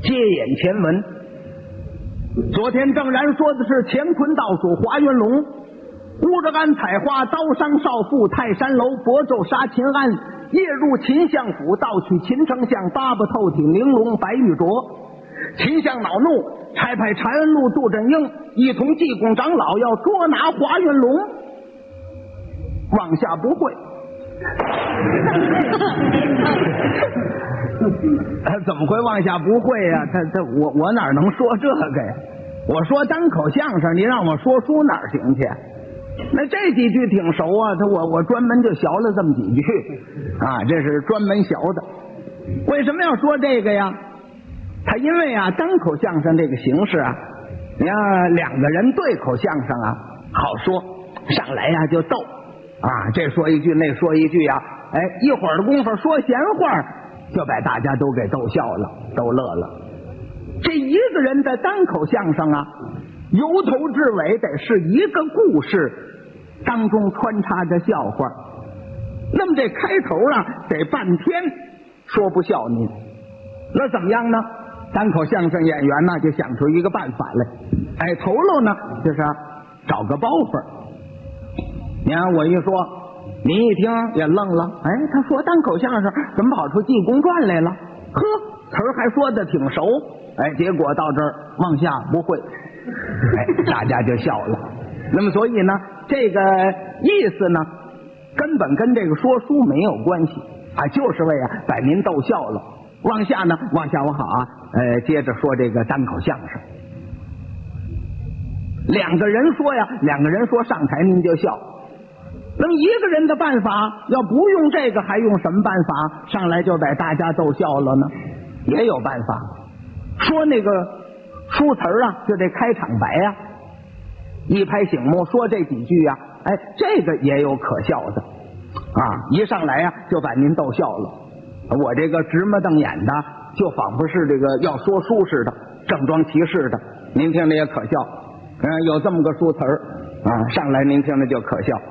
接眼前文。昨天郑然说的是乾坤倒数华元龙，乌着干采花，刀伤少妇泰山楼，伯昼杀秦安，夜入秦相府，盗取秦丞相八部透体玲珑白玉镯。秦相恼怒，差派长安路杜振英一同济公长老要捉拿华元龙。往下不会怎么会往下不会呀？我哪能说这个呀？我说单口相声，你让我说书哪儿行去？那这几句挺熟啊，我专门就学了这么几句啊，这是专门学的。为什么要说这个呀？他因为啊，单口相声这个形式啊，你看两个人对口相声啊，好说，上来呀就逗啊，这说一句那说一句呀，哎，一会儿的功夫说闲话，就把大家都给逗笑了，逗乐了。这一个人的单口相声啊，由头至尾得是一个故事当中穿插着笑话，那么这开头啊得半天说不笑您，那怎么样呢？单口相声演员呢就想出一个办法来，哎，头喽呢就是找个包袱。你看我一说，您一听也愣了，哎，他说单口相声怎么跑出济公传来了？呵，词儿还说的挺熟，哎，结果到这儿往下不会，哎，大家就笑了。那么所以呢，这个意思呢，根本跟这个说书没有关系啊，就是为把您逗笑了。往下呢，往下我好啊，接着说这个单口相声。两个人说呀，两个人说上台您就笑。那么一个人的办法，要不用这个还用什么办法？上来就把大家逗笑了呢？也有办法。说那个书词啊，就这开场白啊，一拍醒目说这几句啊，哎，这个也有可笑的啊！一上来啊，就把您逗笑了。我这个直目瞪眼的，就仿佛是这个要说书似的，郑庄其事的，您听着也可笑。有这么个书词啊，上来您听着就可笑。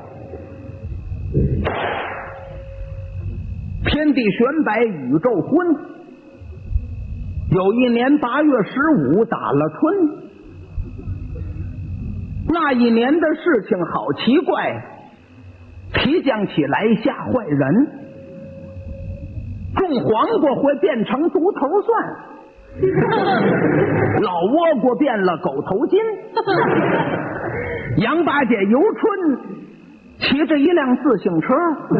天地玄白宇宙昏，有一年8月15打了春。那一年的事情好奇怪，提将起来吓坏人。种黄瓜会变成独头蒜，老倭瓜变了狗头金。杨八姐游春骑着一辆自行车，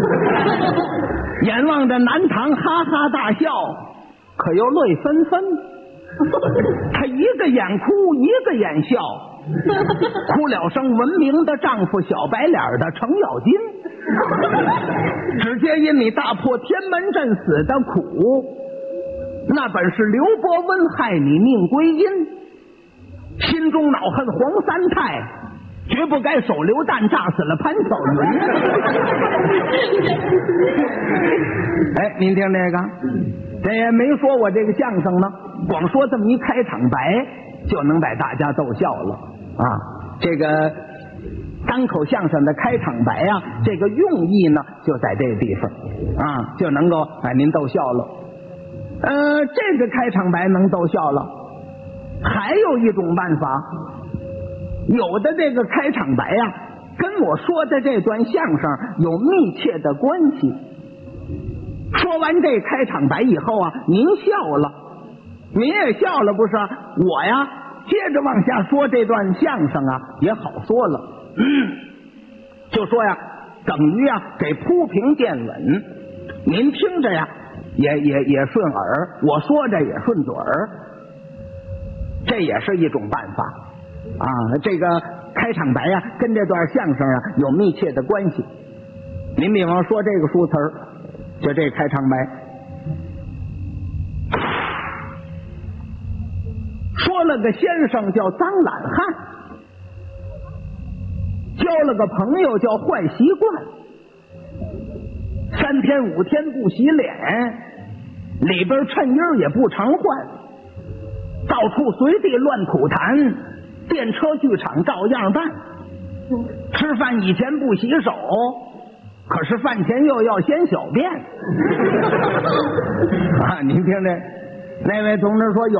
眼望着南堂哈哈大笑，可又泪纷纷。她一个眼哭一个眼笑，哭了声闻名的丈夫小白脸的程咬金。只接因你大破天门阵死的苦，那本是刘伯温害你命归阴。心中恼恨黄三太，绝不该手榴弹炸死了潘晓云。哎，您听这个，这也没说我这个相声呢，光说这么一开场白就能把大家逗笑了啊！这个单口相声的开场白啊，这个用意呢就在这个地方啊，就能够把您逗笑了。这个开场白能逗笑了，还有一种办法，有的这个开场白啊，跟我说的这段相声有密切的关系。说完这开场白以后啊，您笑了，您也笑了不是？我呀，接着往下说这段相声啊，也好说了。就说呀，等于呀给铺平垫稳，您听着呀也顺耳，我说着也顺嘴儿，这也是一种办法啊。这个开场白呀跟这段相声啊有密切的关系。您比方说这个书词儿，就这开场白，说了个先生叫张懒汉，交了个朋友叫坏习惯，3天5天不洗脸，里边衬衣也不常换，到处随地乱吐痰，电车剧场照样办，吃饭以前不洗手，可是饭前又要先小便啊！您听这那位同志说，有